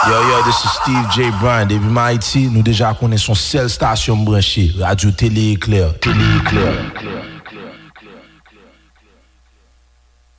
Yo, this is Steve J. Bryan. Depuis Haïti, nous déjà connaissons seule station branchée, Radio Télé Éclair. Télé Éclair.